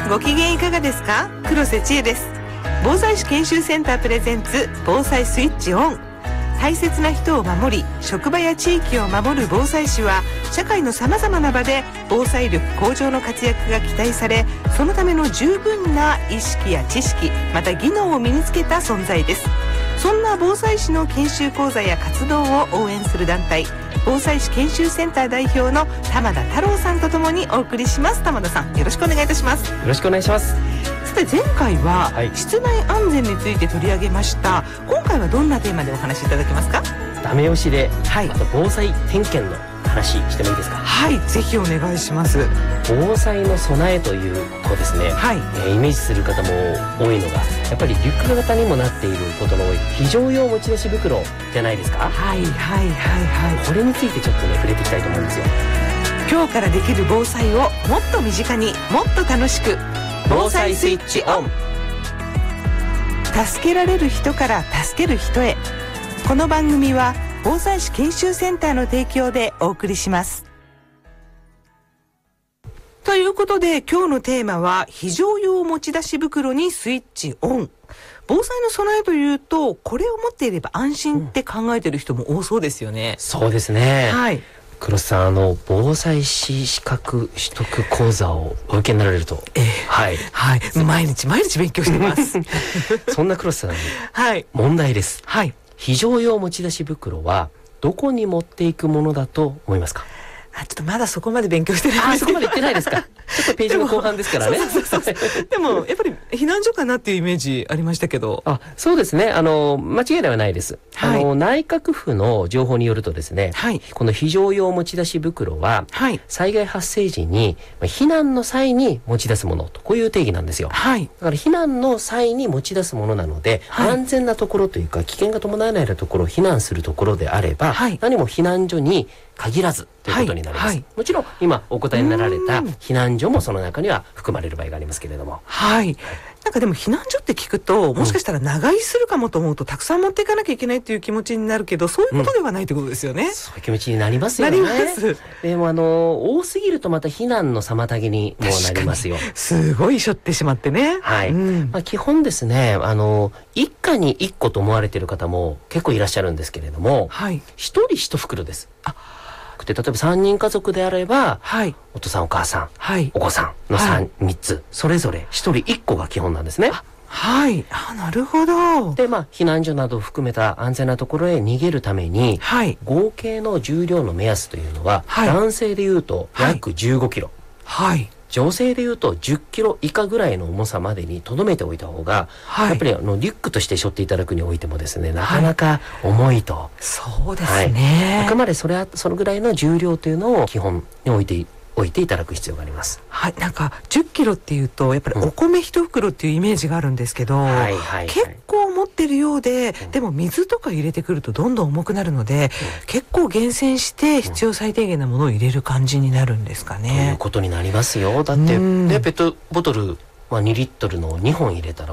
ご機嫌いかがですか？黒瀬千恵です。防災士研修センタープレゼンツ防災スイッチオン。大切な人を守り、職場や地域を守る防災士は社会のさまざまな場で防災力向上の活躍が期待され、そのための十分な意識や知識、また技能を身につけた存在です。そんな防災士の研修講座や活動を応援する団体、防災士研修センター代表の玉田太郎さんとともにお送りします。玉田さん、よろしくお願いいたします。 よろしくお願いします。 さて、前回は室内安全について取り上げました。今回はどんなテーマでお話しいただけますか？ ダメ押しで、あと防災点検の話してもいいですか？はい、 ぜひお願いします。 防災の備えというとですね、イメージする方も多いのが、やっぱりリュック型にもなっていることの多い非常用持ち出し袋じゃないですか？これについてちょっとね、触れていきたいと思うんですよ。 今日からできる防災をもっと身近に、もっと楽しく、防災スイッチオン。助けられる人から助ける人へ。この番組は防災士研修センターの提供でお送りします。ということで、今日のテーマは非常用持ち出し袋にスイッチオン。防災の備えというと、これを持っていれば安心って考えている人も多そうですよね。 そうですね。黒瀬さん、防災士資格取得講座をお受けになられると、 毎日勉強してますそんな黒瀬さんに問題です。非常用持ち出し袋はどこに持っていくものだと思いますか？ ちょっとまだそこまで勉強してないんですけど。 そこまで行ってないですか？ちょっとページの後半ですからね。 でもやっぱり避難所かなっていうイメージありましたけど。 そうですね。間違いではないです。内閣府の情報によるとですね、この非常用持ち出し袋は、災害発生時に避難の際に持ち出すものと、こういう定義なんですよ。だから避難の際に持ち出すものなので、安全なところというか危険が伴わないところを避難するところであれば、何も避難所に限らずということになります。もちろん今お答えになられた避難所もその中には含まれる場合がありますけれども。 なんかでも避難所って聞くと、もしかしたら長居するかもと思うと、たくさん持っていかなきゃいけないっていう気持ちになるけど、そういうことではないってことですよね。 そういう気持ちになりますよね。でも多すぎるとまた避難の妨げにもなりますよ。すごい背負ってしまってね。 基本ですね、一家に一個と思われている方も結構いらっしゃるんですけれども、一人一袋です。例えば3人家族であれば、お父さんお母さん、お子さんの3つそれぞれ1人1個が基本なんですね。 なるほど。 で、避難所などを含めた安全なところへ逃げるために、合計の重量の目安というのは、男性でいうと約15キロ、女性でいうと10キロ以下ぐらいの重さまでに留めておいた方が、やっぱりリュックとして背負っていただくにおいてもですね、なかなか重いと。 そうですね。 あくまでそのぐらいの重量というのを基本に置いていただく必要があります。 なんか10キロっていうとやっぱりお米一袋っていうイメージがあるんですけど、結構持ってるようで、でも水とか入れてくるとどんどん重くなるので、結構厳選して必要最低限なものを入れる感じになるんですかね。 ということになりますよ。だって、ペットボトル2リットルの2本入れたら